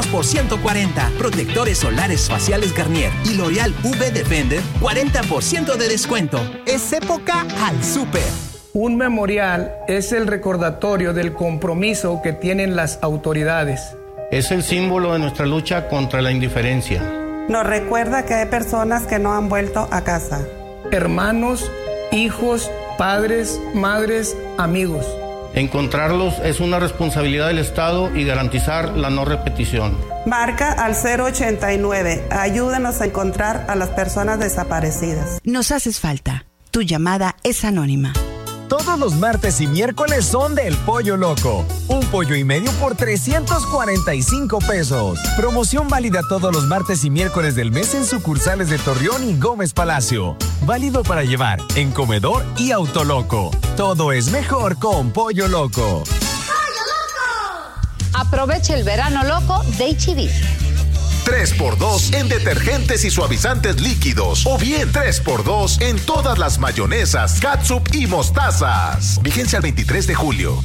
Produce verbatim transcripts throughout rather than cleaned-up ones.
por ciento cuarenta. Protectores solares faciales Garnier y L'Oreal U V Defender, cuarenta por ciento de descuento. Es época al súper. Un memorial es el recordatorio del compromiso que tienen las autoridades. Es el símbolo de nuestra lucha contra la indiferencia. Nos recuerda que hay personas que no han vuelto a casa. Hermanos, hijos, padres, madres, amigos. Encontrarlos es una responsabilidad del Estado y garantizar la no repetición. Marca al cero ochenta y nueve. Ayúdanos a encontrar a las personas desaparecidas. Nos haces falta. Tu llamada es anónima. Todos los martes y miércoles son del Pollo Loco. Un pollo y medio por trescientos cuarenta y cinco pesos. Promoción válida todos los martes y miércoles del mes en sucursales de Torreón y Gómez Palacio. Válido para llevar en comedor y Autoloco. Todo es mejor con Pollo Loco. ¡Pollo Loco! Aprovecha el verano loco de H E B. tres por dos en detergentes y suavizantes líquidos. O bien tres por dos en todas las mayonesas, catsup y mostazas. Vigencia el veintitrés de julio.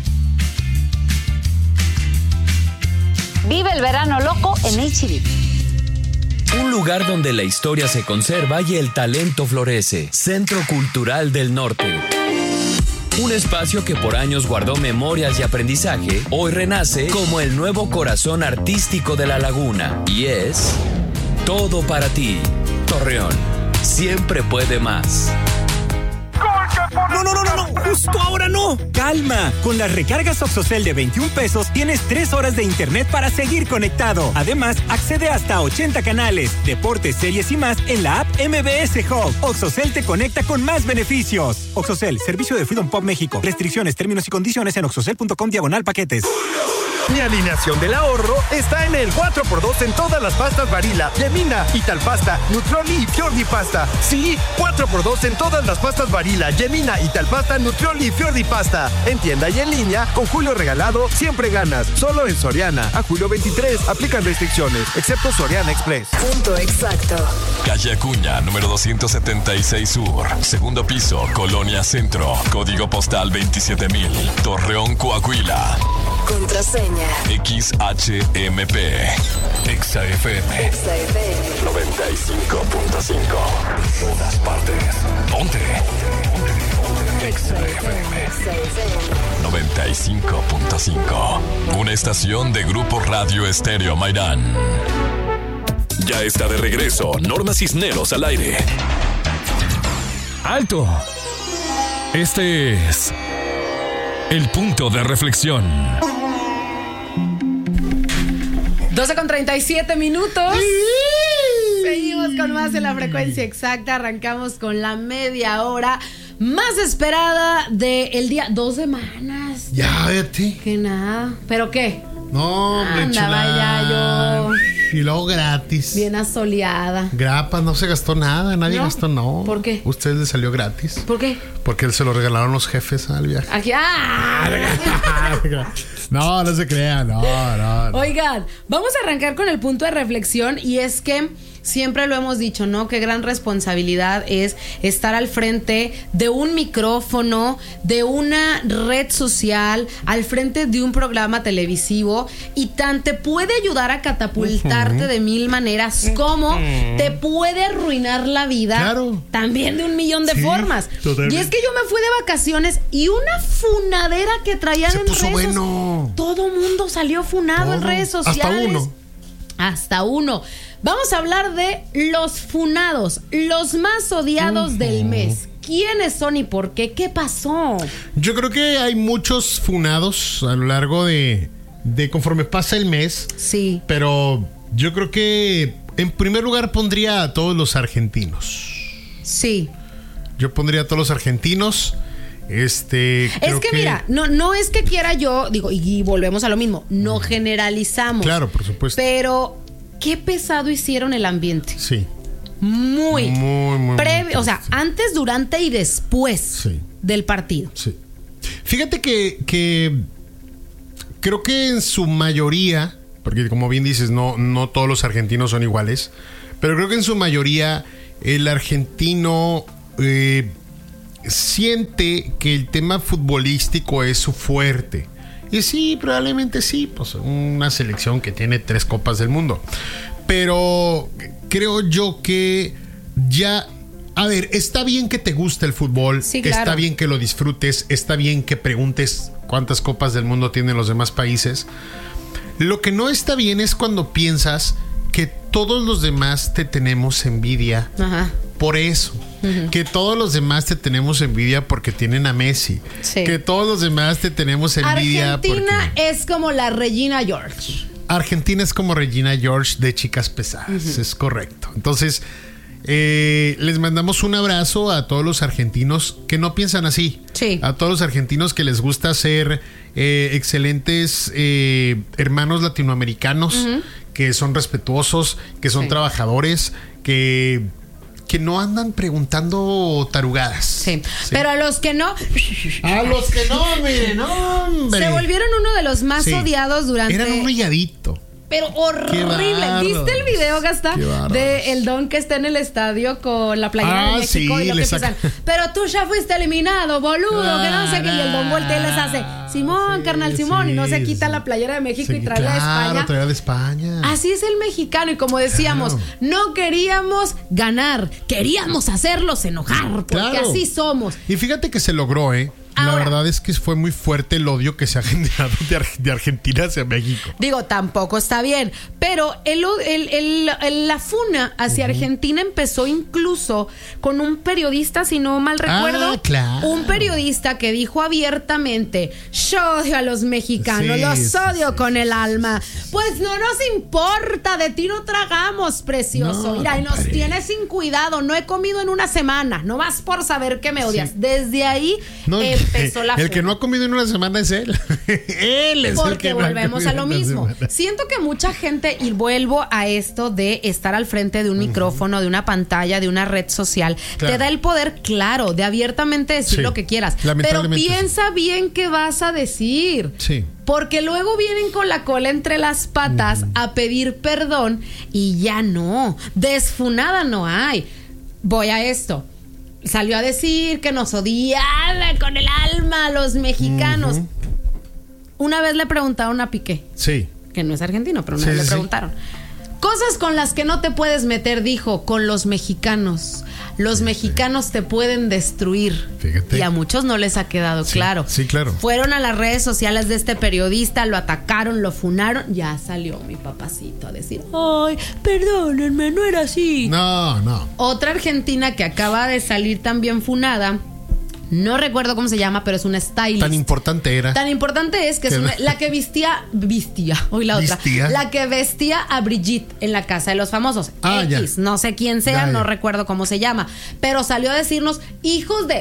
Vive el verano loco en H E B. Un lugar donde la historia se conserva y el talento florece. Centro Cultural del Norte. Un espacio que por años guardó memorias y aprendizaje, hoy renace como el nuevo corazón artístico de la laguna. Y es todo para ti. Torreón, siempre puede más. No, no, no, no, no, justo ahora no. Calma, con las recargas Oxocel de veintiún pesos tienes tres horas de internet para seguir conectado. Además, accede hasta a ochenta canales, deportes, series y más en la app M B S Hub. Oxocel te conecta con más beneficios. Oxocel, servicio de Freedom Pop México. Restricciones, términos y condiciones en oxocel punto com diagonal paquetes. Mi alineación del ahorro está en el cuatro por dos en todas las pastas Barilla, Yemina, Italpasta, Nutrioli y Fiordi Pasta. Sí, cuatro por dos en todas las pastas Barilla, Yemina, Italpasta, Nutrioli y Fiordi Pasta. En tienda y en línea, con Julio Regalado, siempre ganas. Solo en Soriana. A julio veintitrés, aplican restricciones, excepto Soriana Express. Punto exacto. Calle Acuña, número doscientos setenta y seis Sur. Segundo piso, Colonia Centro. Código postal veintisiete mil. Torreón, Coahuila. Contraseña. X H M P. Exa F M. Exa F M. noventa y cinco punto cinco. En todas partes. Ponte. Exa F M. noventa y cinco punto cinco. Una estación de Grupo Radio Estéreo Mairán. Ya está de regreso Norma Cisneros al aire. ¡Alto! Este es el punto de reflexión. doce con treinta y siete minutos. Seguimos con más en la frecuencia exacta. Arrancamos con la media hora más esperada del día. Dos semanas. Ya, vete. Que nada. ¿Pero qué? No, hombre, andaba ya yo. Y luego gratis. Bien asoleada. Grapa, no se gastó nada, nadie ¿No? gastó, no. ¿Por qué? Usted le salió gratis. ¿Por qué? Porque se lo regalaron los jefes al viaje. Aquí, ¡ah! No, no se crea, no, no, no. Oigan, vamos a arrancar con el punto de reflexión y es que siempre lo hemos dicho, ¿no? Qué gran responsabilidad es estar al frente de un micrófono, de una red social, al frente de un programa televisivo y tan te puede ayudar a catapultarte uh-huh. de mil maneras como uh-huh. te puede arruinar la vida claro. también de un millón de sí, formas. Totalmente. Y es que yo me fui de vacaciones y una funadera que traían Se en puso redes bueno. Todo mundo salió funado Todo. en redes sociales. Hasta uno. Hasta uno. Vamos a hablar de los funados, los más odiados uh-huh. del mes. ¿Quiénes son y por qué? ¿Qué pasó? Yo creo que hay muchos funados a lo largo de, de conforme pasa el mes. Sí. Pero yo creo que en primer lugar pondría a todos los argentinos. Sí. Yo pondría a todos los argentinos. Este, es que, que mira, no, no es que quiera yo, digo, y, y volvemos a lo mismo, no generalizamos. Claro, por supuesto. Pero qué pesado hicieron el ambiente. Sí. Muy, muy, muy, previo, muy o sea, antes, durante y después sí. del partido. Sí. Fíjate que, que creo que en su mayoría, porque como bien dices, no, no todos los argentinos son iguales, pero creo que en su mayoría el argentino eh, siente que el tema futbolístico es su fuerte Y sí, probablemente sí, pues una selección que tiene tres copas del mundo. Pero creo yo que ya... A ver, está bien que te guste el fútbol, sí, claro. Está bien que lo disfrutes, está bien que preguntes cuántas copas del mundo tienen los demás países. Lo que no está bien es cuando piensas que todos los demás te tenemos envidia. Ajá. Por eso. Uh-huh. Que todos los demás te tenemos envidia porque tienen a Messi. Sí. Que todos los demás te tenemos envidia Argentina porque... es como la Regina George. Argentina es como Regina George de chicas pesadas. Uh-huh. Es correcto. Entonces... Eh, les mandamos un abrazo a todos los argentinos que no piensan así. Sí. A todos los argentinos que les gusta ser eh, excelentes eh, hermanos latinoamericanos, uh-huh. que son respetuosos, que son sí. trabajadores, que... que no andan preguntando tarugadas. Sí. sí. Pero a los que no... A los que no, miren, no, hombre. Se volvieron uno de los más sí. odiados durante... Eran un humilladito. Pero horrible. ¿Viste el video, Gasta? De el don que está en el estadio con la playera ah, de México sí, y lo que empiezan. Pero tú ya fuiste eliminado, boludo, ah, que no sé qué. Y el don voltea y les hace Simón, sí, carnal Simón, sí, y no se quita sí. la playera de México sí, y trae claro, la de España. Trae de España. Así es el mexicano. Y como decíamos, claro. no queríamos ganar, queríamos hacerlos enojar, porque claro. así somos. Y fíjate que se logró, ¿eh? La Ahora, verdad es que fue muy fuerte el odio que se ha generado de, Ar- de Argentina hacia México. Digo, tampoco está bien. Pero el, el, el, el, la funa hacia uh-huh. Argentina empezó incluso con un periodista, si no mal recuerdo. Ah, claro. Un periodista que dijo abiertamente: yo odio a los mexicanos, sí, los odio sí, con sí, el alma. Pues no nos importa, de ti no tragamos, precioso. No, Mira, y nos compadre. tienes sin cuidado. No he comido en una semana, no vas por saber que me odias. Sí. Desde ahí no, empezó la El funa. que no ha comido en una semana es él. Él es Porque el que volvemos no a lo mismo. Siento que mucha gente, y vuelvo a esto de estar al frente de un uh-huh. micrófono, de una pantalla, de una red social, claro. te da el poder, claro, de abiertamente decir sí. lo que quieras. Pero piensa sí. bien qué vas a decir. Sí. Porque luego vienen con la cola entre las patas uh-huh. a pedir perdón y ya no. Desfunada no hay. Voy a esto. Salió a decir que nos odiaba con el alma a los mexicanos. Uh-huh. Una vez le preguntaron a Piqué. Sí. Que no es argentino, pero una sí, vez le sí. preguntaron. Cosas con las que no te puedes meter, dijo, con los mexicanos. Los mexicanos te pueden destruir. Fíjate. Y a muchos no les ha quedado sí, claro. Sí, claro. Fueron a las redes sociales de este periodista, lo atacaron, lo funaron. Ya salió mi papacito a decir: ay, perdónenme, no era así. No, no. Otra argentina que acaba de salir también funada. No recuerdo cómo se llama, pero es una stylist. Tan importante era. Tan importante es que es una, la que vestía, vestía, hoy la otra, ¿Vistía? La que vestía a Brigitte en la Casa de los Famosos. Ah, X, ya. no sé quién sea, ya, no ya. recuerdo cómo se llama, pero salió a decirnos, hijos de...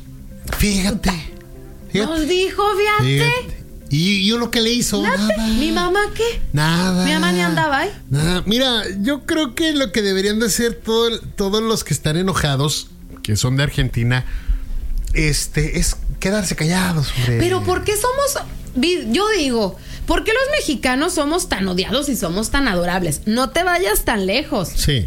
Fíjate. fíjate. Nos dijo, fíjate. fíjate. ¿Y, ¿Y uno qué le hizo? Nada. Nada. ¿Mi mamá qué? Nada. Mi mamá ni andaba ahí. Nada. Mira, yo creo que lo que deberían de hacer todo, todos los que están enojados, que son de Argentina... Este, es quedarse callados, hombre. Pero ¿por qué somos? Yo digo, ¿por qué los mexicanos somos tan odiados y somos tan adorables? No te vayas tan lejos. Sí.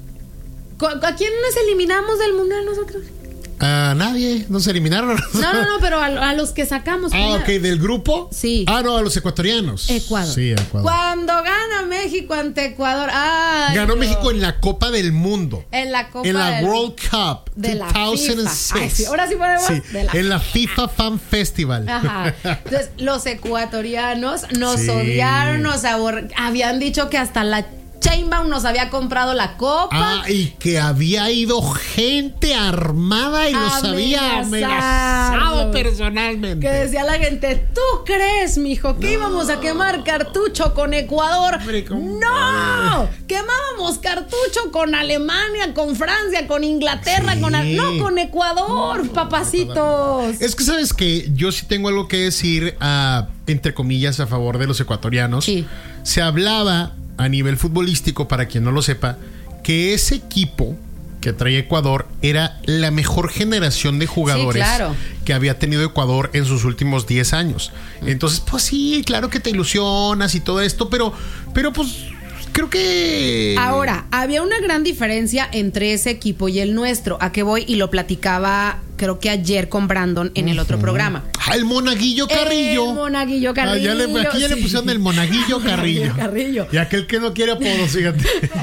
¿A quién nos eliminamos del mundial nosotros? A nadie, nos eliminaron. No, no, no, pero a, a los que sacamos. Ah, primero. Ok, ¿del grupo? Sí. Ah, no, a los ecuatorianos. Ecuador. Sí, Ecuador. Cuando gana México ante Ecuador. Ay, ganó no. México en la Copa del Mundo. En la Copa En la del... World Cup de dos mil la seis. FIFA. Ay, sí. Ahora sí podemos. Sí, de la en la FIFA Fan Festival. Ajá. Entonces, los ecuatorianos nos Sí. odiaron, nos abor... habían dicho que hasta la Sheinbaum nos había comprado la copa. Ah, y que había ido gente armada y los había amenazado personalmente. Que decía la gente: ¿tú crees, mijo, que no. íbamos a quemar cartucho con Ecuador? Hombre, ¡no! Quemábamos cartucho con Alemania, con Francia, con Inglaterra, sí. con no con Ecuador, no, papacitos. Es que sabes que yo sí tengo algo que decir, uh, entre comillas, a favor de los ecuatorianos. Sí. Se hablaba a nivel futbolístico, para quien no lo sepa, que ese equipo que traía Ecuador era la mejor generación de jugadores sí, claro. que había tenido Ecuador en sus últimos diez años. Entonces, pues sí, claro que te ilusionas y todo esto, pero, pero pues creo que... Ahora, había una gran diferencia entre ese equipo y el nuestro. ¿A qué voy? Y lo platicaba, creo que ayer con Brandon en el otro programa. Ah, el Monaguillo Carrillo. El Monaguillo Carrillo. Ah, ya le, aquí ya sí. le pusieron el Monaguillo Carrillo. Carrillo. Y aquel que no quiere apodos, fíjate.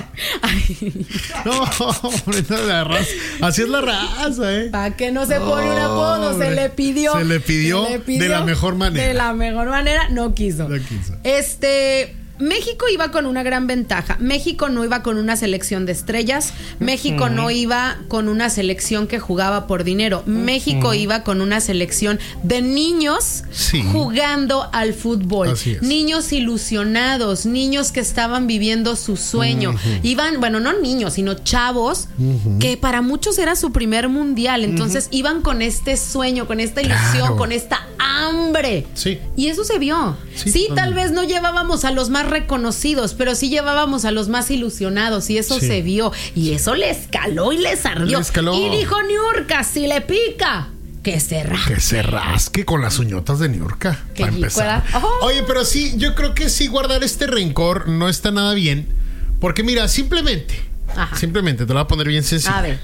No, hombre, no, la raza. Así es la raza, ¿eh? ¿Para qué no se pone un apodo? Hombre. Se le pidió. Se le pidió, se le pidió de la mejor manera. De la mejor manera, no quiso. No quiso. Este... México iba con una gran ventaja. México no iba con una selección de estrellas. México uh-huh. no iba con una selección que jugaba por dinero. México uh-huh. iba con una selección de niños sí. jugando al fútbol. Así es. Niños ilusionados, niños que estaban viviendo su sueño. Uh-huh. Iban, bueno, no niños, sino chavos uh-huh. que para muchos era su primer mundial. Entonces uh-huh. iban con este sueño, con esta ilusión, claro. con esta hambre. Sí. Y eso se vio. Sí, sí tal vez no llevábamos a los más reconocidos, pero sí llevábamos a los más ilusionados y eso sí. se vio y eso le escaló y les ardió. Le escaló. Y dijo Niurka, si le pica, que se rasque. Que se rasque con las uñotas de Niurka. Para empezar. Oh. Oye, pero sí, yo creo que sí guardar este rencor no está nada bien, porque mira, simplemente, Ajá. simplemente, te lo voy a poner bien sencillo. A ver.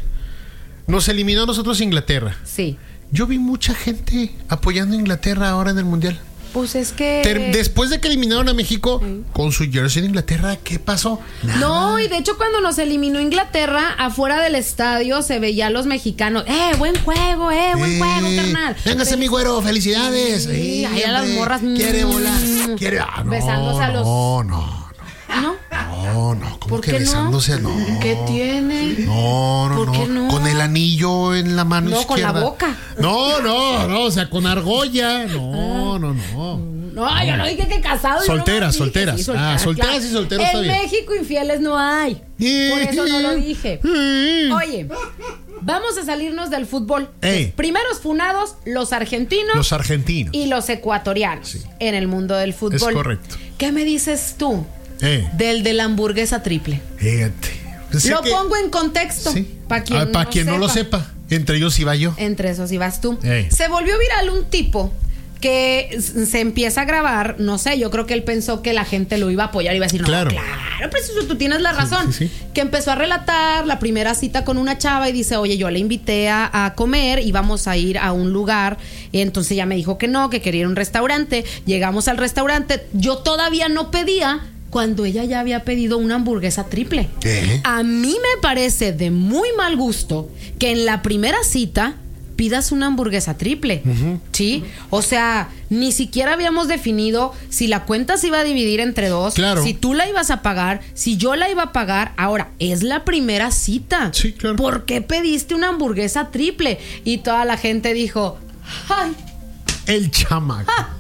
Nos eliminó a nosotros Inglaterra. Sí. Yo vi mucha gente apoyando a Inglaterra ahora en el Mundial. Pues es que... Ter- después de que eliminaron a México sí. con su jersey de Inglaterra, ¿qué pasó? Nada. No, y de hecho cuando nos eliminó Inglaterra, afuera del estadio se veía a los mexicanos. ¡Eh, buen juego, eh, buen eh, juego, carnal! Véngase, mi güero, felicidades. Sí, sí, ahí a las morras... Quiere volar, quiere... Ah, no, besándose a los... No, no. ¿No? No, no, ¿cómo ¿Por que qué besándose? No. ¿Qué tiene? No, no, ¿Por no. qué no? Con el anillo en la mano no, izquierda. No, con la boca. No, no, no, o sea, con argolla. No, no, no. No, yo no dije que casados. Solteras, no solteras. Sí, solteras. Ah, solteras claro. y solteros está bien. En México infieles no hay. Por eso no lo dije. Oye, vamos a salirnos del fútbol. Los primeros funados, los argentinos. Los argentinos. Y los ecuatorianos sí. en el mundo del fútbol. Es correcto. ¿Qué me dices tú eh. del de la hamburguesa triple? Fíjate. Pues lo que... pongo en contexto. Sí. Para quien, ah, pa no, quien no lo sepa. Entre ellos iba yo. Entre esos ibas tú. Eh. Se volvió viral un tipo que se empieza a grabar, no sé, yo creo que él pensó que la gente lo iba a apoyar, iba a decir, no, claro, claro, pero eso, tú tienes la razón, sí, sí, sí. que empezó a relatar la primera cita con una chava y dice, oye, yo le invité a, a comer, íbamos a ir a un lugar, entonces ella me dijo que no, que quería ir a un restaurante, llegamos al restaurante, yo todavía no pedía, cuando ella ya había pedido una hamburguesa triple. ¿Qué? A mí me parece de muy mal gusto que en la primera cita pidas una hamburguesa triple, uh-huh. ¿sí? O sea, ni siquiera habíamos definido si la cuenta se iba a dividir entre dos, claro. si tú la ibas a pagar, si yo la iba a pagar. Ahora, es la primera cita. Sí, claro. ¿Por qué pediste una hamburguesa triple? Y toda la gente dijo, ¡ay! El chamaco. ¡Ah!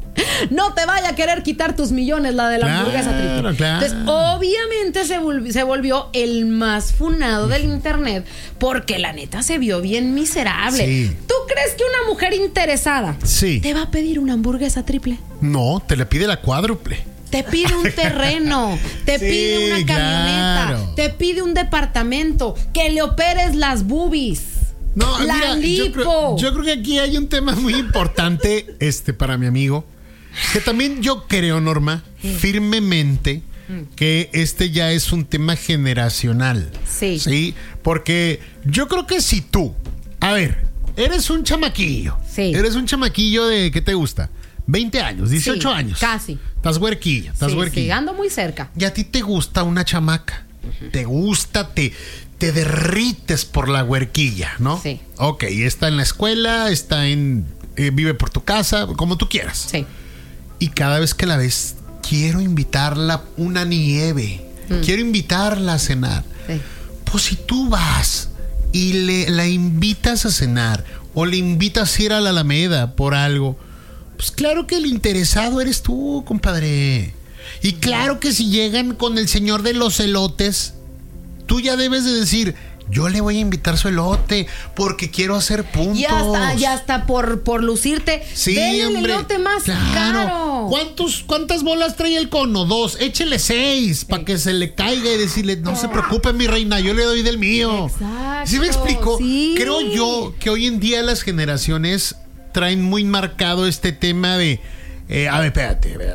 No te vaya a querer quitar tus millones la de la claro, hamburguesa triple. Claro. Entonces, obviamente se, volvió, se volvió el más funado del internet porque la neta se vio bien miserable. Sí. ¿Tú crees que una mujer interesada sí. te va a pedir una hamburguesa triple? No, te le pide la cuádruple. Te pide un terreno, te sí, pide una camioneta, claro. te pide un departamento, que le operes las boobies. No, la mira, lipo. Yo creo, yo creo que aquí hay un tema muy importante este para mi amigo. Que también yo creo, Norma, sí. firmemente mm. que este ya es un tema generacional. Sí. Sí. Porque yo creo que si tú, a ver, eres un chamaquillo. Sí. Eres un chamaquillo de, ¿qué te gusta? veinte años, dieciocho sí, años. Casi. Estás huerquilla, estás sí, huerquilla. Sí, ando muy cerca. Y a ti te gusta una chamaca. Uh-huh. Te gusta, te, te derrites por la huerquilla, ¿no? Sí. Ok, está en la escuela, está en... Eh, vive por tu casa, como tú quieras. Sí. Y cada vez que la ves, quiero invitarla a una nieve. Mm. Quiero invitarla a cenar. Sí. Pues si tú vas y le, la invitas a cenar o le invitas a ir a la Alameda por algo, pues claro que el interesado eres tú, compadre. Y claro que si llegan con el señor de los elotes, tú ya debes de decir... Yo le voy a invitar su elote porque quiero hacer puntos. Ya está, ya está por, por lucirte. Sí, Dele el hombre, elote más claro. caro. ¿Cuántos, ¿Cuántas bolas trae el cono? Dos. Échele seis sí. para que se le caiga y decirle, no se preocupe, mi reina, yo le doy del mío. Exacto. ¿Sí me explico? Sí. Creo yo que hoy en día las generaciones traen muy marcado este tema de, eh, a ver, espérate, espérate.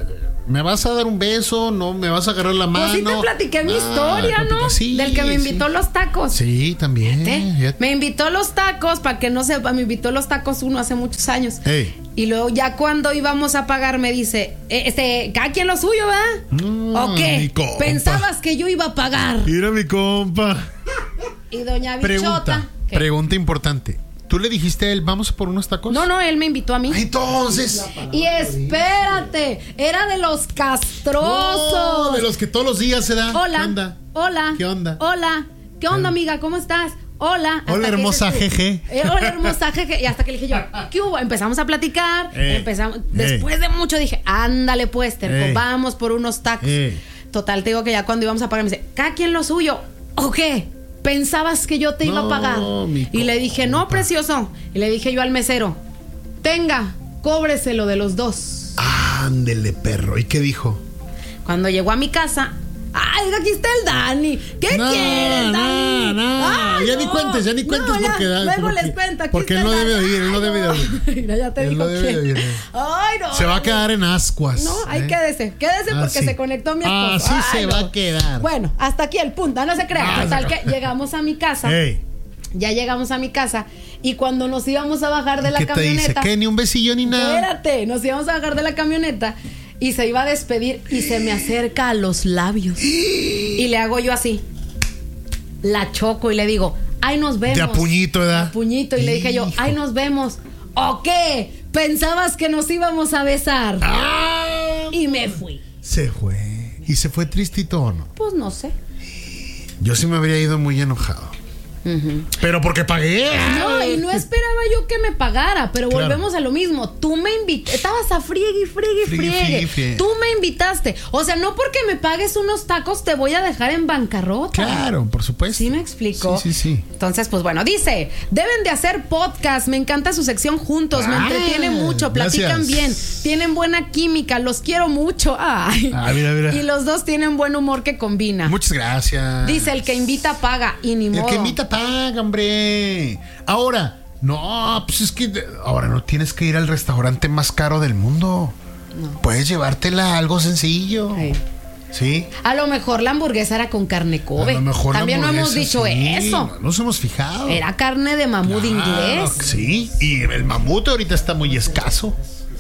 ¿me vas a dar un beso? ¿No? ¿Me vas a agarrar la mano? Pues sí te platiqué mi historia, ¿no? Sí, del que me invitó sí. los tacos. Sí, también. Fíjate, me invitó los tacos, para que no sepa, me invitó los tacos uno hace muchos años. Hey. Y luego ya cuando íbamos a pagar me dice, eh, este, cada quien lo suyo, ¿verdad? No, ¿O qué? mi compa. Pensabas que yo iba a pagar. Mira mi compa. Y doña Bichota. Pregunta, ¿qué? pregunta importante. ¿Tú le dijiste a él, vamos por unos tacos? No, no, él me invitó a mí. Entonces. Y espérate, era de los castrosos. No, de los que todos los días se da. Hola. ¿Qué onda? Hola. ¿Qué onda? Hola. ¿Qué onda, amiga? ¿Cómo estás? Hola. Hola, Hasta hermosa que dices tú, jeje. eh, hola, hermosa jeje. Y hasta que le dije yo, ¿qué hubo? Empezamos a platicar. Eh, empezamos. eh. Después de mucho dije, ándale pues, Terco, Eh. vamos por unos tacos. Eh. Total, te digo que ya cuando íbamos a pagar me dice, cada quien lo suyo. ¿O qué? ¿Pensabas que yo te iba No, a pagar? mi Y le dije, no, precioso. Y le dije yo al mesero, tenga, cóbreselo de los dos. Ándele, perro. ¿Y qué dijo? Cuando llegó a mi casa, ¡ay, aquí está el Dani! ¿Qué No, quieres, no, Dani? no. Ay, Ya ni cuentes, ya ni cuentes No, ya, porque da- luego porque- les cuento. Aquí porque está él no el debe Dani. oír, él no debe de oír. Mira, ya te Él digo no debe de quién. oír. Ay, no. Se va a quedar en ascuas. No, ahí ¿eh? quédese. Quédese Ah, porque sí. se conectó mi Ah, esposo. sí se Ay, va no. a quedar. Bueno, hasta aquí el punto. No se crea. Ah, Total se que acabó. llegamos a mi casa. Ey, Ya llegamos a mi casa. Y cuando nos íbamos a bajar de la ¿qué te dice? camioneta. ¿Qué? Ni un besillo ni nada. Espérate, nos íbamos a bajar de la camioneta y se iba a despedir y se me acerca a los labios y le hago yo así, la choco y le digo, ay, nos vemos. De a puñito, ¿verdad? De a puñito. Y le dije yo, ay, nos vemos. ¿O qué? ¿Pensabas que nos íbamos a besar? Ah. Y me fui. Se fue. ¿Y se fue tristito o no? Pues no sé. Yo sí me habría ido muy enojado. Uh-huh. Pero porque pagué. No, y no esperaba yo que me pagara, pero Claro. volvemos a lo mismo. Tú me invitaste, estabas a friegue y friegue y Friegue, friegue. friegue, friegue. Tú me invitaste. O sea, no porque me pagues unos tacos te voy a dejar en bancarrota. Claro, por supuesto. ¿Sí me explico? Sí, sí, sí. Entonces, pues bueno, dice, deben de hacer podcast, me encanta su sección juntos, me Ah, entretiene mucho, platican gracias. bien, tienen buena química, los quiero mucho. Ay. Ah, mira, mira. Y los dos tienen buen humor que combina. Muchas gracias. Dice, el que invita paga y ni El modo. que invita paga, hombre. Ahora, no, pues es que ahora no tienes que ir al restaurante más caro del mundo. No. Puedes llevártela a algo sencillo. Ay. Sí. A lo mejor la hamburguesa era con carne Kobe. A lo mejor la También no hemos hamburguesa, dicho sí, eso. No nos hemos fijado. Era carne de mamut Claro, inglés. Sí, y el mamut ahorita está muy escaso.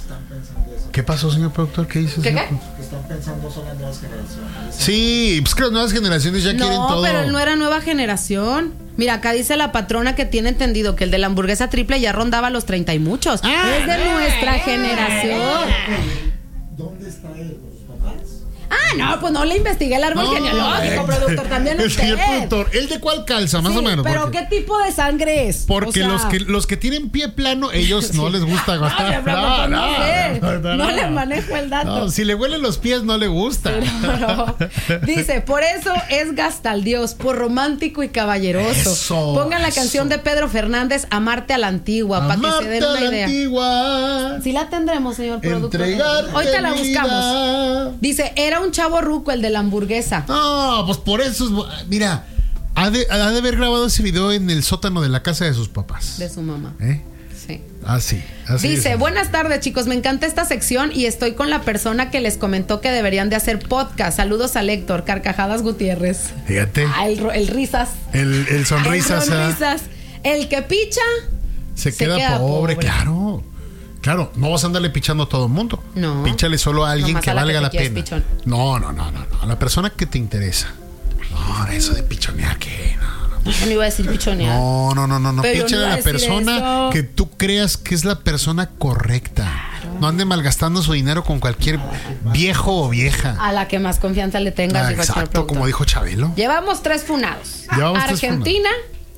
¿Qué pasó, señor productor? ¿Qué dices? ¿Qué, señor? qué? Que están pensando solo en nuevas generaciones. Sí, pues que las nuevas generaciones ya quieren No, todo. pero él no era nueva generación. Mira, acá dice la patrona que tiene entendido que el de la hamburguesa triple ya rondaba los treinta y muchos. Ah, es de nuestra generación. ¿Dónde está él? ¿Con sus papás? Ah, no, pues no le investigué el árbol No, genealógico, eh, productor, también el usted. señor productor, ¿el de cuál calza, más Sí, o menos? pero Porque- ¿qué tipo de sangre es? Porque O sea, los que los que tienen pie plano, ellos no les gusta No, gastar. pero, pero, no, sé. no, no, No no. le manejo el dato. No, si le huelen los pies, no le gusta. Pero no. Dice, por eso es Gastaldios, por romántico y caballeroso. Eso, Pongan la eso. canción de Pedro Fernández, Amarte a la Antigua, para que se Amarte den a una la idea. antigua. Sí la tendremos, señor productor. Entregarte Ahorita la mi buscamos. vida. Dice, era un chavo ruco el de la hamburguesa. No, pues por eso es bu- mira, ha de, ha de haber grabado ese video en el sótano de la casa de sus papás. De su mamá. ¿Eh? Sí. Así, así. Dice, es. buenas tardes chicos, me encanta esta sección y estoy con la persona que les comentó que deberían de hacer podcast. Saludos al Héctor, Carcajadas Gutiérrez. Fíjate. Ah, el, ro- el risas. El, el sonrisas, El ¿ah? sonrisas. El que picha se, se queda, queda pobre, pobre. Claro. Claro, no vas a andarle pichando a todo el mundo. No. Píchale solo a alguien Nomás que a la valga que te la quieres pena. pichón. No, no, no, no, no. A la persona que te interesa. No, eso de pichonear, ¿qué? No, no. Yo no iba a decir pichonear. No, no, no, no, no. Pero yo no Píchale iba a a la decir persona eso. que tú creas que es la persona correcta. No ande malgastando su dinero con cualquier viejo o vieja. A la que más confianza le tengas, Ah, dijo el señor exacto, productor. como dijo Chabelo. Llevamos tres funados. Llevamos tres Argentina,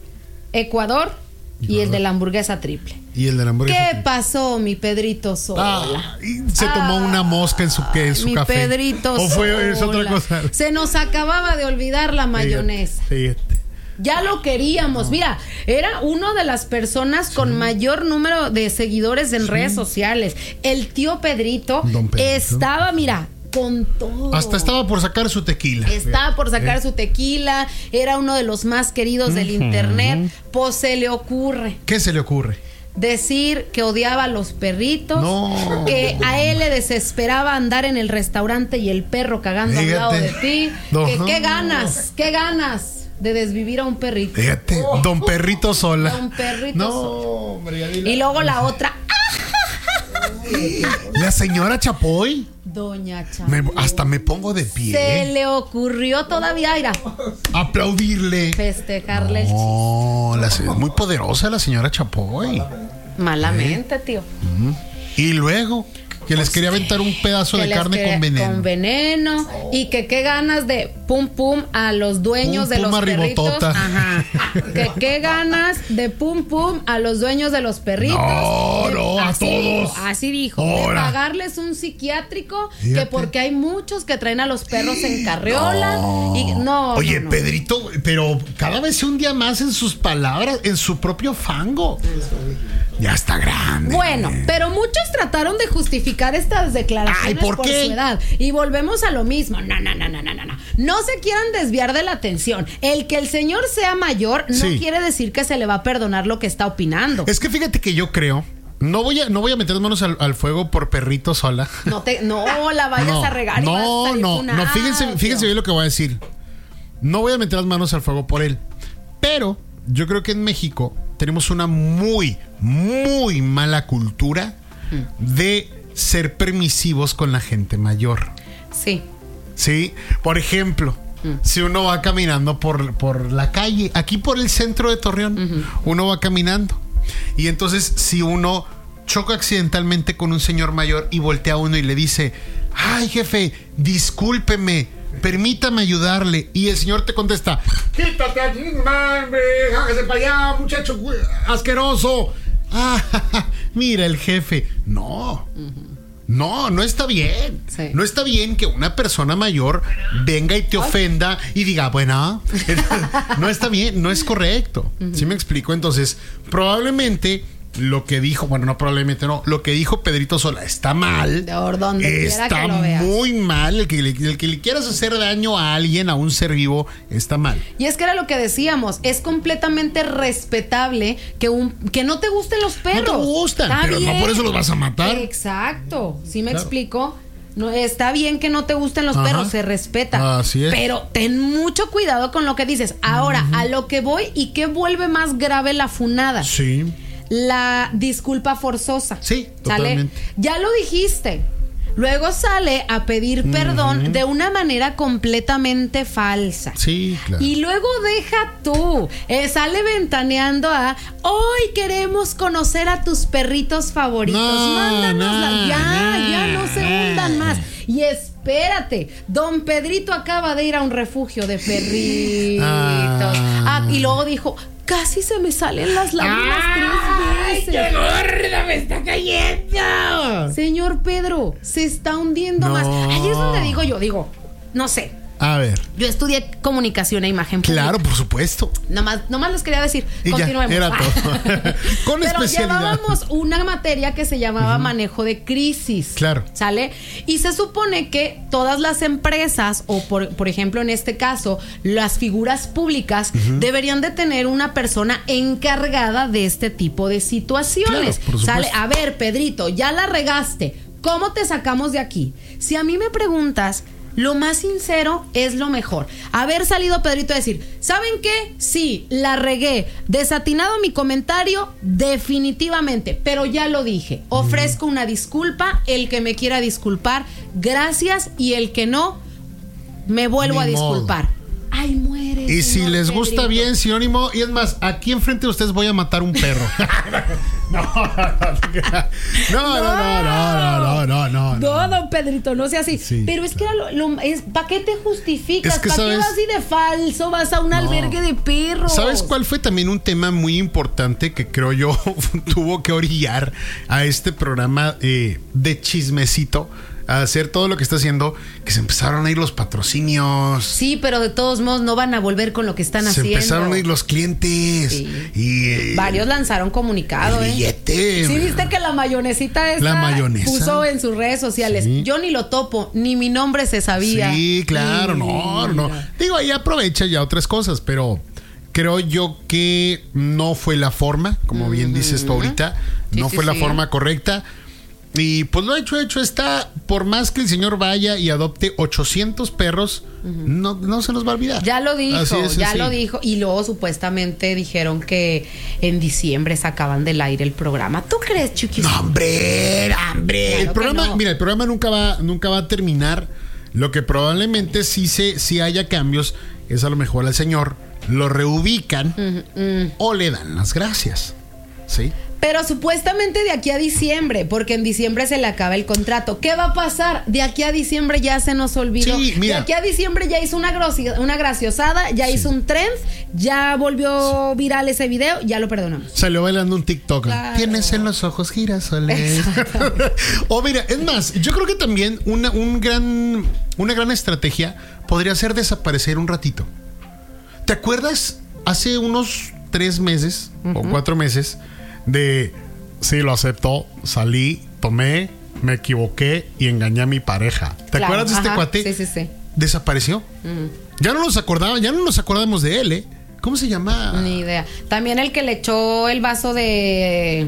Ecuador y el de la hamburguesa triple. Y el de la hamburguesa. ¿Qué pasó, mi Pedrito Sola? Ah, y se tomó una mosca en su, que, en su mi café. Pedrito O fue es Sola. otra cosa. Se nos acababa de olvidar la mayonesa. Fíjate, fíjate. Ya lo queríamos. Mira, era uno de las personas con mayor número de seguidores en redes sociales. El tío Pedrito, Don Pedrito. estaba, mira, con todo. Hasta estaba por sacar su tequila. Estaba por sacar Eh. su tequila, era uno de los más queridos del Ujú. internet. Pues se le ocurre ¿Qué se le ocurre? decir que odiaba a los perritos, No. que a él le desesperaba andar en el restaurante y el perro cagando Fíjate. al lado de ti, No. que qué ganas, qué ganas de desvivir a un perrito. Fíjate, Don Perrito Sola. Don Perrito No, Sola. hombre, ya vi la- Y luego la otra, La señora Chapoy. Doña Chapoy. Me- hasta me pongo de pie. Se le ocurrió todavía ir a Aplaudirle. festejarle el Oh, la se- muy poderosa la señora Chapoy. malamente, tío. Mm. Y luego, que les quería aventar un pedazo Que de les carne quería- con veneno. Con veneno. Y que qué ganas de pum pum a los dueños Pum, de pum, los arribotota. perritos. Ajá. Que qué ganas de pum pum a los dueños de los perritos. No, De- no, a así todos. dijo, así dijo. Ahora. De pagarles un psiquiátrico. Fíjate. Que porque hay muchos que traen a los perros en carriola. No. Y no. Oye, no, no. Pedrito, pero cada vez se hundía más en sus palabras, en su propio fango. Ya está grande. Bueno, pero muchos trataron de justificar estas declaraciones Ay, ¿por qué? su edad. Y volvemos a lo mismo. No, no, no, no, no, no, no. No se quieran desviar de la atención. El que el señor sea mayor no Sí. quiere decir que se le va a perdonar lo que está opinando. Es que fíjate que yo creo, no voy a, no voy a meter las manos al, al fuego por Perrito Sola. No te, no la vayas No, a regar y vas a no, salir no, funado, no, fíjense, tío. fíjense bien lo que voy a decir. No voy a meter las manos al fuego por él. Pero yo creo que en México tenemos una muy, muy mala cultura de ser permisivos con la gente mayor. Sí. Sí, por ejemplo, si uno va caminando por, por la calle, aquí por el centro de Torreón, uno va caminando. Y entonces, si uno choca accidentalmente con un señor mayor y voltea a uno y le dice, ay, jefe, discúlpeme, permítame ayudarle. Y el señor te contesta, quítate aquí, hombre, hágase para allá, muchacho asqueroso. Ah, mira el jefe. No. No, no está bien. Sí. No está bien que una persona mayor venga y te ofenda y diga, bueno, no está bien, no es correcto. ¿Sí me explico? Entonces, probablemente lo que dijo, bueno, no probablemente no, lo que dijo Pedrito Sola está mal. Por donde quiera Está que lo veas. muy mal. El que, le, el que le quieras hacer daño a alguien, a un ser vivo, está mal. Y es que era lo que decíamos, es completamente respetable que un que no te gusten los perros. No te gustan, Está pero no bien. por eso los vas a matar. Exacto, ¿sí me Claro. explico? No, está bien que no te gusten los Ajá. perros, se respeta. Así es. Pero ten mucho cuidado con lo que dices. Ahora, a lo que voy y que vuelve más grave la funada. Sí. La disculpa forzosa. Sí, ¿Sale? totalmente. Ya lo dijiste. Luego sale a pedir perdón de una manera completamente falsa. Sí, claro. Y luego deja tú, eh, sale ventaneando a hoy queremos conocer a tus perritos favoritos. No, Mándanosla. no, ya, no. ya no se hundan más. Y espérate, don Pedrito acaba de ir a un refugio de perritos. Ah. Ah, y luego dijo, casi se me salen las lágrimas tres veces. ¡Qué gorda me está cayendo! Señor Pedro, se está hundiendo No. más. Ahí es donde digo yo, digo, no sé. A ver. Yo estudié comunicación e imagen pública. Claro, por supuesto. Nomás, nomás les quería decir, Y ya, continuemos. era todo. Con Pero especialidad. llevábamos una materia que se llamaba manejo de crisis. Claro. ¿Sale? Y se supone que todas las empresas, o por, por ejemplo en este caso, las figuras públicas, deberían de tener una persona encargada de este tipo de situaciones. Claro, por supuesto. ¿Sale? A ver, Pedrito, ya la regaste. ¿Cómo te sacamos de aquí? Si a mí me preguntas, lo más sincero es lo mejor. Haber salido Pedrito a decir, ¿saben qué? Sí, la regué. Desatinado mi comentario, definitivamente. Pero ya lo dije. Ofrezco una disculpa. El que me quiera disculpar, gracias. Y el que no, me vuelvo Ni a modo. disculpar. Ay, muere. Y si señor les gusta Pedrito. bien, sinónimo. Y es más, aquí enfrente de ustedes voy a matar un perro. no, no, no, no, no, no, no, no, No, don Pedrito, no sea así. Sí, Pero es que era lo, lo- es, ¿para qué te justificas? Es que, ¿Para qué ¿sabes? vas así de falso? Vas a un albergue de perros. ¿Sabes cuál fue también un tema muy importante que creo yo tuvo que orillar a este programa eh, de chismecito? A hacer todo lo que está haciendo, que se empezaron a ir los patrocinios. Sí, pero de todos modos no van a volver con lo que están Se haciendo. empezaron a ir los clientes. Sí. Y eh, Varios lanzaron comunicado, el ¿eh? billete. Sí, viste que la mayonesita esta La mayonesa. puso en sus redes sociales. Sí. Yo ni lo topo, ni mi nombre se sabía. Sí, claro, Y- no, no. Digo, ahí aprovecha ya otras cosas, pero Creo yo que no fue la forma, como uh-huh. bien dices tú ahorita, sí, no sí, fue sí. la forma correcta. Y pues lo hecho, hecho está. Por más que el señor vaya y adopte ochocientos perros, uh-huh. no, no se nos va a olvidar. Ya lo dijo, es, ya así. lo dijo. Y luego supuestamente dijeron que en diciembre sacaban del aire el programa. ¿Tú crees, Chucky? No, hombre, hombre. Claro el programa, no. Mira, el programa nunca va, nunca va a terminar. Lo que probablemente sí, se, sí haya cambios es a lo mejor al señor lo reubican uh-huh, uh. o le dan las gracias. ¿Sí? Pero supuestamente de aquí a diciembre, porque en diciembre se le acaba el contrato. ¿Qué va a pasar? De aquí a diciembre ya se nos olvidó. Sí, mira. De aquí a diciembre ya hizo una, grosi- una graciosada, ya sí. hizo un trend, ya volvió sí. viral ese video, ya lo perdonamos. Salió bailando un TikTok. Claro. Tienes en los ojos girasoles. O mira, es más, yo creo que también una, un gran, una gran estrategia podría ser desaparecer un ratito. ¿Te acuerdas hace unos tres meses uh-huh. o cuatro meses de sí, lo aceptó, salí, tomé, me equivoqué y engañé a mi pareja? ¿Te claro, acuerdas de este ajá, cuate? Sí, sí, sí. Desapareció. Uh-huh. Ya no nos acordaba, ya no nos acordábamos de él, ¿eh? ¿Cómo se llama? Ni idea. También el que le echó el vaso de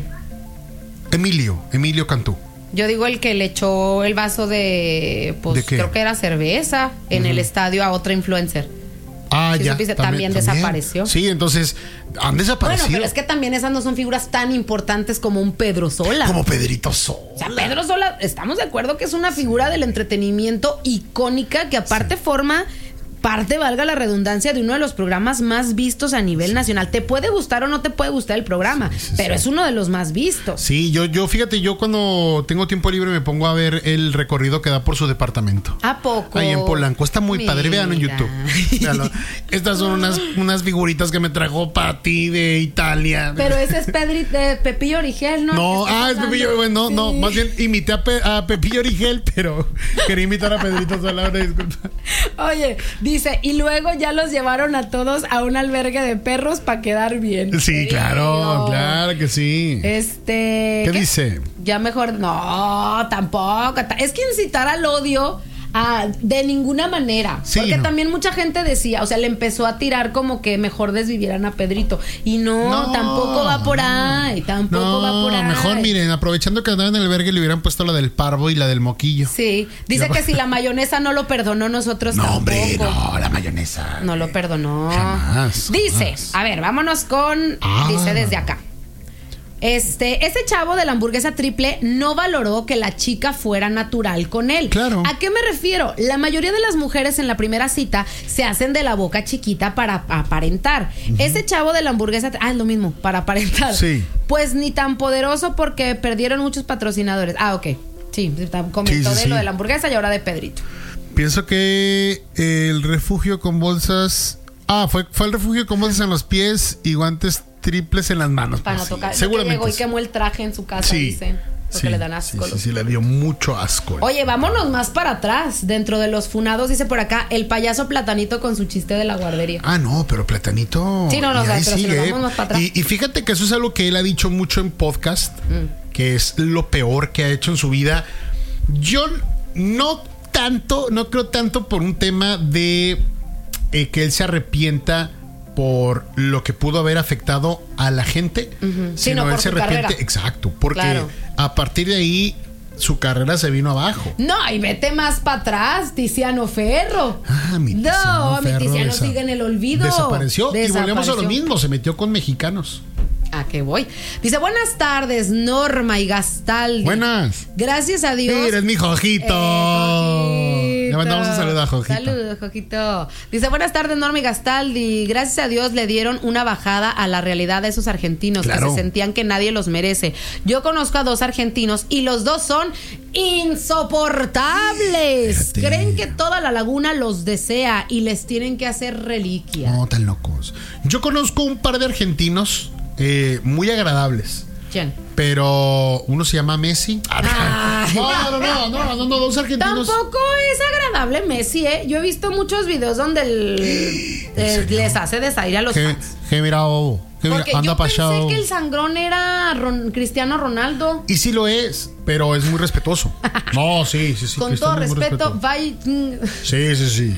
Emilio, Emilio Cantú. Yo digo el que le echó el vaso de pues ¿De qué? Creo que era cerveza en uh-huh. el estadio a otra influencer. Ah, sí, ya. Supiste, También, también también desapareció. Sí, entonces han desaparecido. Bueno, pero es que también esas no son figuras tan importantes como un Pedro Sola. Como Pedrito Sola. O sea, Pedro Sola, estamos de acuerdo que es una figura del entretenimiento icónica que aparte sí. forma parte, valga la redundancia, de uno de los programas más vistos a nivel sí. nacional. Te puede gustar o no te puede gustar el programa, sí, sí, pero sí. es uno de los más vistos. Sí, yo, yo, fíjate, yo cuando tengo tiempo libre me pongo a ver el recorrido que da por su departamento. ¿A poco? Ahí en Polanco. Está muy Mira. padre, vean en YouTube. Véanlo. Estas son unas, unas figuritas que me trajo Pati de Italia. Pero ese es Pedri, de Pepillo Origel, ¿no? No, ah, es Pepillo, bueno, sí. no, más bien imité a, Pe, a Pepillo Origel, pero quería imitar a Pedrito Sola, disculpa. Oye, dice, y luego ya los llevaron a todos a un albergue de perros para quedar bien. Sí, claro, claro que sí. Este. ¿Qué, ¿qué dice? Ya mejor, no, tampoco. Es que incitar al odio ah, de ninguna manera. Sí, porque no. también mucha gente decía, o sea, le empezó a tirar como que mejor desvivieran a Pedrito. Y no, no tampoco va por ahí. Tampoco no, va por ahí. Mejor, miren, aprovechando que andaban en el albergue, le hubieran puesto la del parvo y la del moquillo. Sí. Dice ya, que si la mayonesa no lo perdonó, nosotros no, tampoco. Hombre, no, la mayonesa. No lo perdonó. Jamás. Dice, jamás. A ver, vámonos con. Ah. Dice desde acá. Este, ese chavo de la hamburguesa triple no valoró que la chica fuera natural con él. Claro. ¿A qué me refiero? La mayoría de las mujeres en la primera cita se hacen de la boca chiquita para aparentar. Uh-huh. Ese chavo de la hamburguesa, ah, es lo mismo, para aparentar. Sí. Pues ni tan poderoso porque perdieron muchos patrocinadores. Ah, ok. Sí, comentó sí, sí, de sí. lo de la hamburguesa y ahora de Pedrito. Pienso que el refugio con bolsas. Ah, fue, fue el refugio con bolsas en los pies y guantes triples en las manos. Para no tocar. Sí, seguramente. Llegó y quemó el traje en su casa, sí, dicen. Porque sí, le dan asco. Sí, sí, sí, le dio mucho asco. Oye, vámonos más para atrás. Dentro de los funados, dice por acá, el payaso Platanito con su chiste de la guardería. Ah, no, pero Platanito. Sí, no, no, o sea, pero sigue. si nos vamos más para atrás. Y, y fíjate que eso es algo que él ha dicho mucho en podcast, mm. que es lo peor que ha hecho en su vida. Yo no tanto, no creo tanto por un tema de eh, que él se arrepienta por lo que pudo haber afectado a la gente, uh-huh. sí, sino no, él se arrepiente, carrera. Exacto, porque claro. a partir de ahí su carrera se vino abajo. No, y vete más para atrás, Tiziano Ferro. Ah, mi Tiziano No, Ferro mi Tiziano desa- sigue en el olvido. Desapareció, Desapareció. Y volvemos a lo mismo, se metió con mexicanos. ¿A qué voy? Dice, buenas tardes, Norma y Gastaldi. Buenas. Gracias a Dios. Mira, es mi Jojito. Eh, Le mandamos un saludo a Jojito. Saludos, Jojito. Dice, buenas tardes, Norma y Gastaldi. Gracias a Dios le dieron una bajada a la realidad de esos argentinos claro. que se sentían que nadie los merece. Yo conozco a dos argentinos y los dos son insoportables. Fíjate. Creen que toda la laguna los desea y les tienen que hacer reliquia. No, tan locos. Yo conozco un par de argentinos eh, muy agradables. ¿Quién? Pero uno se llama Messi. Ah, no, no, no, no, no, no, dos argentinos. Tampoco es agradable Messi, ¿eh? Yo he visto muchos videos donde el, el, les hace desaire a los ¿Qué, fans. qué mirado? ¿Qué mira, Porque anda yo pensé pachado. que el sangrón era Ron, Cristiano Ronaldo. Y sí lo es, pero es muy respetuoso. No, sí, sí, sí. Con todo respeto, vaya. Sí, sí, sí.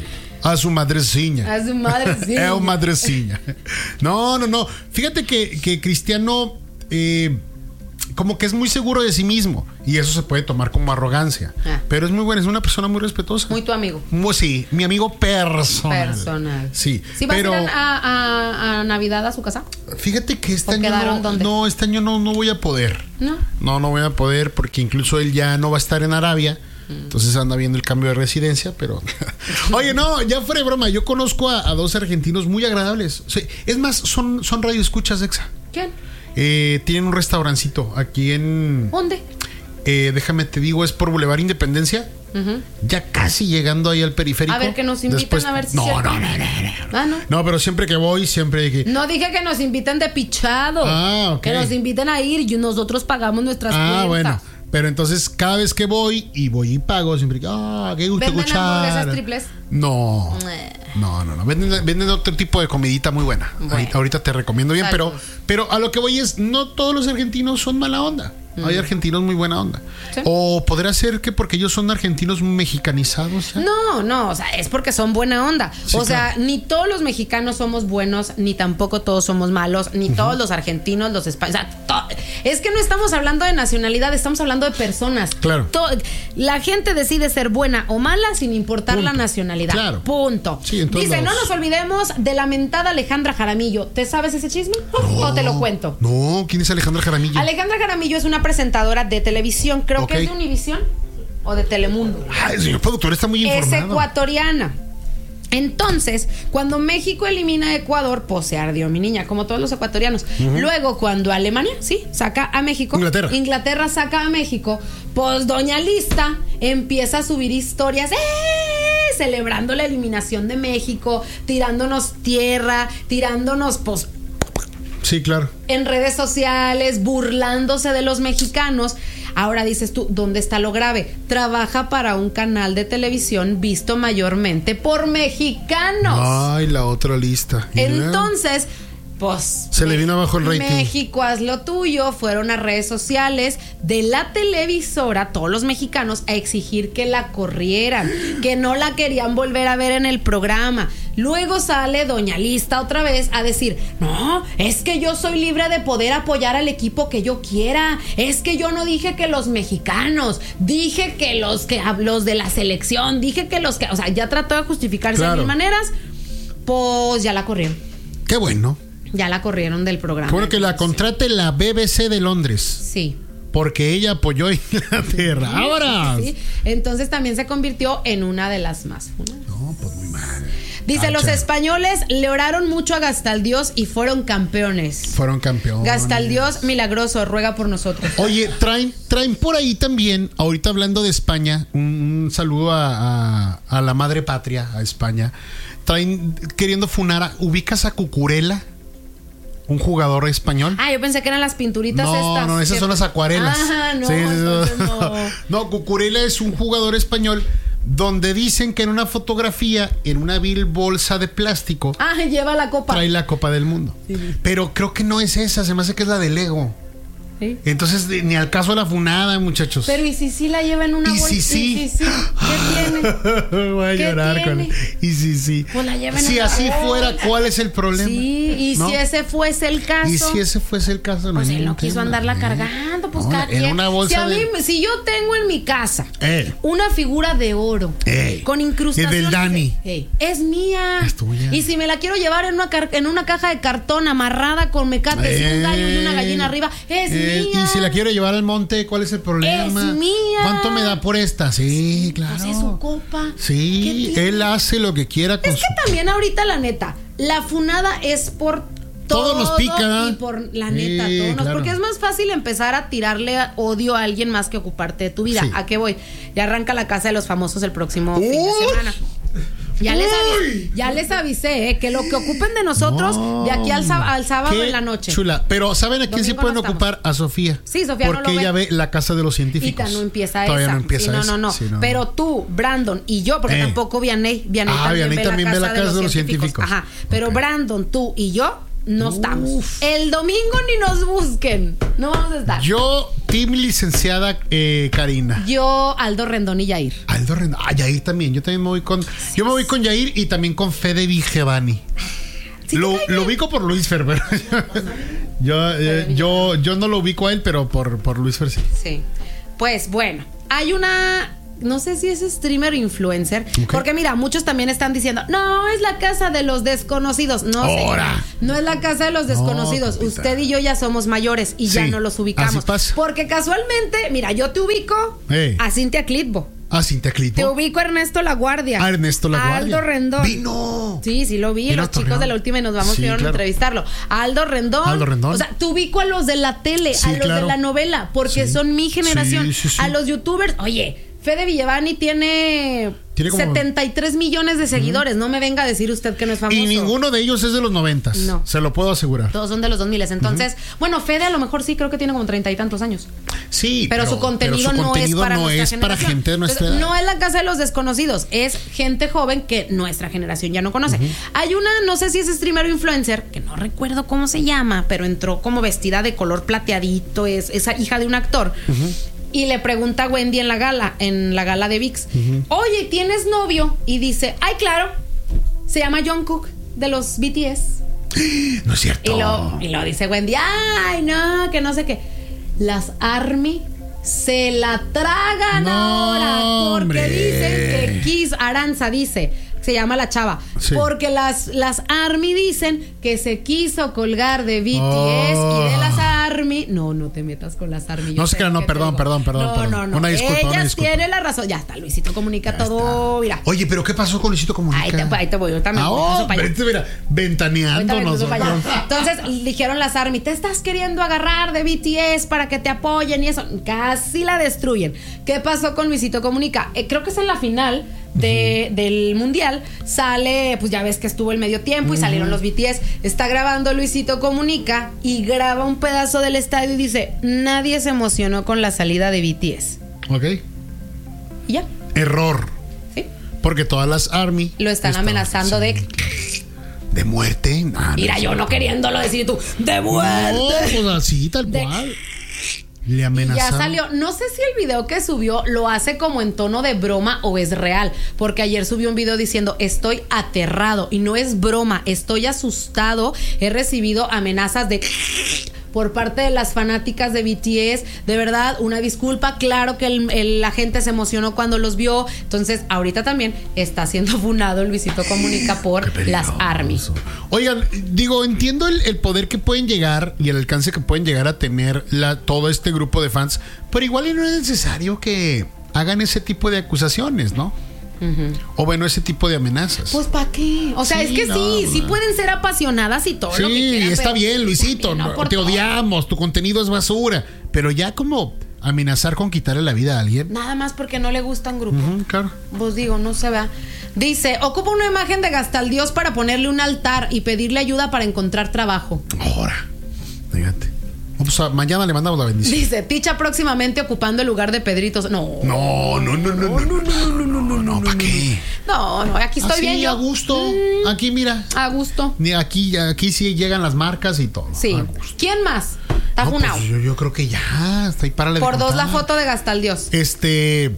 A su madreciña. A su madreciña. A su madreciña. No, no, no. Fíjate que, que Cristiano eh, como que es muy seguro de sí mismo. Y eso se puede tomar como arrogancia. Ah. Pero es muy bueno, es una persona muy respetuosa. Muy tu amigo. Muy, sí, mi amigo personal. Personal. Sí. ¿Sí vas pero, a ir a, a, a Navidad a su casa? Fíjate que este año no, ¿dónde? no, este año no, no voy a poder. No. No, no voy a poder porque incluso él ya no va a estar en Arabia. Entonces anda viendo el cambio de residencia, pero... Oye, no, ya fuera de broma. Yo conozco a, a dos argentinos muy agradables. O sea, es más, son, son radioescuchas, Exa. ¿Quién? Eh, tienen un restaurancito aquí en... ¿Dónde? Eh, déjame te digo, es por Boulevard Independencia. Uh-huh. Ya casi llegando ahí al periférico. A ver, que nos invitan. Después, a ver si no, no, no, no, no, no. Ah, no. No, pero siempre que voy, siempre que... No dije que nos inviten de pichado. Ah, ok. Que nos inviten a ir y nosotros pagamos nuestras ah, cuentas. Bueno. Pero entonces cada vez que voy y voy y pago, siempre que, ah, qué gusto escuchar. ¿Venden hamburguesas triples? No. No, no, no. Venden, venden otro tipo de comidita muy buena. Bueno. Ahorita, ahorita te recomiendo bien, pero, pero a lo que voy es, no todos los argentinos son mala onda. Mm. Hay argentinos muy buena onda. ¿Sí? O podrá ser que porque ellos son argentinos mexicanizados. ¿eh? No, no, o sea, es porque son buena onda. Sí, o sea, claro. Ni todos los mexicanos somos buenos, ni tampoco todos somos malos, ni uh-huh. todos los argentinos, los españoles. O sea, to- es que no estamos hablando de nacionalidad, estamos hablando de personas. Claro. To- la gente decide ser buena o mala sin importar Punto. La nacionalidad. Claro. Punto. Sí, dice, lados. no nos olvidemos de la mentada Alejandra Jaramillo. ¿Te sabes ese chisme? No, ¿o te lo cuento? No, ¿quién es Alejandra Jaramillo? Alejandra Jaramillo es una presentadora de televisión, creo okay. que es de Univisión o de Telemundo. Ay, señor productor, está muy informado. Es ecuatoriana. Entonces, cuando México elimina a Ecuador, pues se ardió mi niña, como todos los ecuatorianos. Uh-huh. Luego, cuando Alemania, sí, saca a México, Inglaterra. Inglaterra saca a México, pues doña Lista empieza a subir historias, ¡eh! Celebrando la eliminación de México, tirándonos tierra, tirándonos, pues... Sí, claro. En redes sociales, burlándose de los mexicanos. Ahora dices tú, ¿dónde está lo grave? Trabaja para un canal de televisión visto mayormente por mexicanos. Ay, la otra lista. Entonces, pues... Se le vino abajo el rating. México, haz lo tuyo. Fueron a redes sociales de la televisora, todos los mexicanos, a exigir que la corrieran, que no la querían volver a ver en el programa. Luego sale doña Lista otra vez a decir, no, es que yo soy libre de poder apoyar al equipo que yo quiera. Es que yo no dije que los mexicanos, dije que los que los de la selección, dije que los que, o sea, ya trató de justificarse claro. de mil maneras. Pues ya la corrieron. Qué bueno. Ya la corrieron del programa. Bueno, que la contrate la B B C de Londres. Sí. Porque ella apoyó a Inglaterra. Sí, ¡ahora! Sí, sí. Entonces también se convirtió en una de las más funadas. No, pues muy mal. Dice, Acha. Los españoles le oraron mucho a Gastaldios y fueron campeones. Fueron campeones. Gastaldios milagroso, ruega por nosotros. Oye, traen, traen por ahí también, ahorita hablando de España, un, un saludo a, a, a la madre patria, a España. Traen queriendo funar a, ¿ubicas a Cucurella? Un jugador español. Ah, yo pensé que eran las pinturitas no, estas. No, no, esas son las acuarelas. Ah, no, sí, entonces no. no. No, Cucurella es un jugador español donde dicen que en una fotografía, en una vil bolsa de plástico, ah, lleva la copa. Trae la Copa del Mundo. Sí. Pero creo que no es esa, se me hace que es la de Lego. ¿Sí? Entonces, ni al caso de la funada, muchachos. Pero ¿y si sí la lleva en una ¿Y bolsa? Si sí? ¿Y si sí? ¿Qué tiene? Voy a ¿Qué llorar tiene? con ¿Y si sí? Pues la lleva en si una así bolsa. Fuera, ¿cuál es el problema? Sí, y ¿no? Si ese fuese el caso. Y si ese fuese el caso, no. Pues él no quiso andarla eh. cargando, pues no, cada en una bolsa si a mí, de... si yo tengo en mi casa eh. una figura de oro eh. con incrustaciones, del Dani, eh, es mía. Es tuya. Y si me la quiero llevar en una car- en una caja de cartón amarrada con mecates eh. y un gallo y una gallina arriba, es eh. mía. Y si la quiero llevar al monte, ¿cuál es el problema? Es mía. ¿Cuánto me da por esta? Sí, claro. Pues es su copa. Sí, él hace lo que quiera con es su... que también ahorita la neta, la funada es por todo, todo nos pica. Y por la neta, sí, todo nos, claro. porque es más fácil empezar a tirarle odio a alguien más que ocuparte de tu vida. Sí. ¿A qué voy? Ya arranca la Casa de los Famosos el próximo Uy. fin de semana. Ya les, avisé, ya les avisé eh, que lo que ocupen de nosotros no. de aquí al, al sábado Qué en la noche. Chula. Pero ¿saben a quién Domingo sí pueden no ocupar? A Sofía. Sí, Sofía porque no lo ella ve. ve La Casa de los Científicos. Y no empieza Todavía esa. no empieza sí, no, esa. no, no. Sí, no. Pero tú, Brandon y yo, porque eh. tampoco Vianney, Vianney ah, también, Vianney ve, también la ve La Casa de los, de los científicos. científicos. Ajá. Pero okay. Brandon, tú y yo no Uf. estamos. El domingo ni nos busquen. No vamos a estar. Yo Team licenciada eh, Karina. Yo, Aldo Rendón y Yair. Aldo Rendón. Ah, Yair también. Yo también me voy con. Yo me voy con Yair y también con Fede Vigevani. ¿Sí lo, lo ubico por Luis Fer, pero yo, eh, yo, yo no lo ubico a él, pero por, por Luis Fer sí. Sí. Pues bueno, hay una. No sé si es streamer o influencer. Okay. Porque mira, muchos también están diciendo, no, es la casa de los desconocidos. No, señora, no es la casa de los desconocidos. No, usted y yo ya somos mayores y sí, ya no los ubicamos. Porque casualmente, mira, yo te ubico hey. a Cintia Clitbo. Ah, Cintia Clitbo. Te ubico a Ernesto La Guardia. A Ernesto La Guardia. Aldo Rendón. ¡Vino! Sí, sí lo vi. Los chicos Torreón. De la última y nos vamos sí, a claro. entrevistarlo. Aldo Rendón. Aldo Rendón. O sea, te ubico a los de la tele, sí, a los claro. de la novela, porque sí. son mi generación. Sí, sí, sí. A los youtubers, oye, Fede Vigevani tiene, tiene como... setenta y tres millones de seguidores. Uh-huh. No me venga a decir usted que no es famoso. Y ninguno de ellos es de los noventas. No. Se lo puedo asegurar. Todos son de los dos miles. Entonces, uh-huh. bueno, Fede a lo mejor sí creo que tiene como treinta y tantos años. Sí, pero, pero su contenido, pero su contenido no es para, no es para gente de nuestra edad. No es la casa de los desconocidos. Es gente joven que nuestra generación ya no conoce. Uh-huh. Hay una, no sé si es streamer o influencer, que no recuerdo cómo se llama, pero entró como vestida de color plateadito. Es esa hija de un actor. Uh-huh. Y le pregunta a Wendy en la gala, en la gala de V I X, uh-huh. oye, ¿tienes novio? Y dice, ay, claro, se llama Jungkook, de los B T S. No es cierto. Y lo, y lo dice Wendy, ay, no, que no sé qué. Las ARMY se la tragan no, ahora porque hombre. Dicen que Kiss Aranza dice, se llama la chava, sí. porque las, las ARMY dicen que se quiso colgar de B T S oh. y de las ARMY. No, no te metas con las ARMY. No sé qué, no, perdón, perdón, perdón, no, perdón. No, no, una disculpa, Ellas una disculpa. tienen la razón. Ya está, Luisito Comunica ya todo, mira. Oye, pero ¿qué pasó con Luisito Comunica? Ahí te, ahí te voy, yo también. Ah, oh, mira, ventaneándonos. Entonces dijeron las ARMY, te estás queriendo agarrar de B T S para que te apoyen y eso. Casi la destruyen. ¿Qué pasó con Luisito Comunica? Eh, creo que es en la final de, uh-huh. del mundial. Sale, pues ya ves que estuvo el medio tiempo uh-huh. y salieron los B T S. Está grabando Luisito Comunica y graba un pedazo del estadio y dice, nadie se emocionó con la salida de B T S. Ok. Y ya. Error. Sí. Porque todas las ARMY lo están, están amenazando sí. de de muerte. Nah, Mira, no yo no queriéndolo decir tú, de muerte. No, pues así, tal de... cual. Le amenazaron. Ya salió. No sé si el video que subió lo hace como en tono de broma o es real. Porque ayer subió un video diciendo, estoy aterrado. Y no es broma, estoy asustado. He recibido amenazas de... por parte de las fanáticas de B T S. De verdad, una disculpa. Claro que el, el, la gente se emocionó cuando los vio. Entonces, ahorita también está siendo funado Luisito Comunica por las ARMY. Oigan, digo, entiendo el, el poder que pueden llegar y el alcance que pueden llegar a tener la, todo este grupo de fans, pero igual no es necesario que hagan ese tipo de acusaciones, ¿no? Uh-huh. O bueno, ese tipo de amenazas. Pues ¿para qué? O sea, sí, es que no, sí, no. sí pueden ser apasionadas y todo sí, lo que quieran. Sí, está bien, Luisito, no, te todo. odiamos, tu contenido es basura, pero ya como amenazar con quitarle la vida a alguien. Nada más porque no le gusta un grupo. Uh-huh, claro. Pues digo, no se va. Dice, ocupa una imagen de Gastaldios para ponerle un altar y pedirle ayuda para encontrar trabajo. Ahora, fíjate. Pues mañana le mandamos la bendición. Dice, Ticha próximamente ocupando el lugar de Pedritos. No. No, no, no, no, no, no, no, no, no, no, ¿para qué? No, no, aquí estoy bien yo. a gusto. Mm, aquí, mira. A gusto. Aquí, aquí sí llegan las marcas y todo. Sí. ¿Quién más? Está no, funado. Pues yo, yo creo que ya. Está ahí, párale de Por dos contar. la foto de Gastaldios. Este,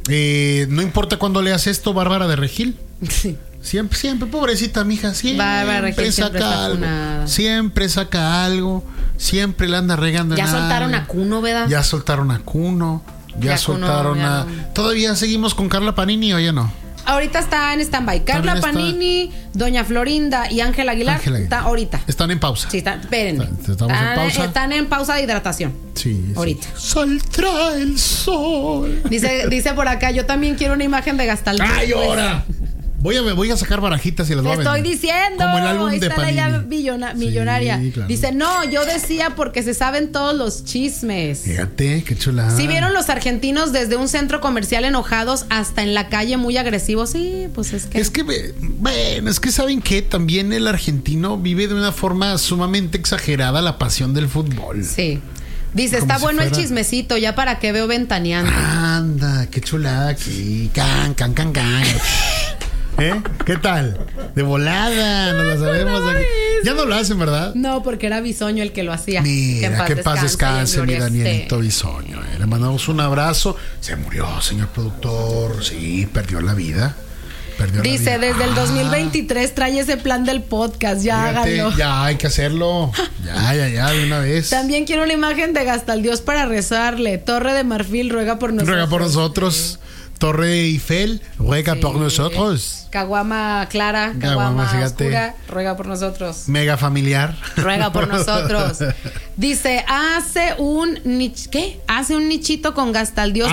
eh, no importa cuando leas esto, Bárbara de Regil. Sí. Siempre, siempre, pobrecita mija, siempre, Regil, siempre saca algo. Funada. Siempre saca algo. Siempre la anda regando. Ya en soltaron algo. a Cuno, ¿verdad? Ya soltaron a Cuno. Ya, ya soltaron Cuno, a. Ya. ¿Todavía seguimos con Carla Panini o ya no? Ahorita está en stand-by. Carla Panini, Doña Florinda y Ángel Aguilar. Ángel Aguilar. Está ahorita. Están en pausa. Sí, están, espérenme. Estamos están, en pausa. Están en pausa de hidratación. Sí. Ahorita. Sí. Saldrá el sol. Dice, dice por acá, yo también quiero una imagen de Gastaldios. ¡Ay, ahora! Voy a, voy a sacar barajitas y las voy a vender. Te estoy diciendo. Como el álbum Ahí de está Panini. La millona, millonaria. Sí, claro. Dice, no, yo decía porque se saben todos los chismes. Fíjate, qué chulada. Sí, vieron los argentinos desde un centro comercial enojados hasta en la calle muy agresivos. Sí, pues es que... Es que, bueno, es que ¿saben qué? También el argentino vive de una forma sumamente exagerada la pasión del fútbol. Sí. Dice, como está si bueno fuera... el chismecito, ya para que veo ventaneando. Anda, qué chulada aquí. Can, can, can, can. ¿Eh? ¿Qué tal? De volada, nos la sabemos aquí. Ya no lo hacen, ¿verdad? No, porque era Bisoño el que lo hacía. Mira, que paz descanse, mi mi Danielito Bisoño. Eh. Le mandamos un abrazo. Se murió, señor productor. Sí, perdió la vida. Perdió Dice, la vida. desde el Ah. dos mil veintitrés trae ese plan del podcast, ya Fíjate, háganlo. ya hay que hacerlo. Ya, ya, ya, de una vez. También quiero una imagen de Gastaldios para rezarle. Torre de Marfil ruega por nosotros. Ruega por nosotros. Torre Eiffel, ruega Sí. por nosotros. Caguama Clara, Caguama, Caguama fíjate. Oscura, ruega por nosotros. Mega familiar. Ruega por nosotros. Dice, hace un nich- ¿qué? Hace un nichito con Gastaldios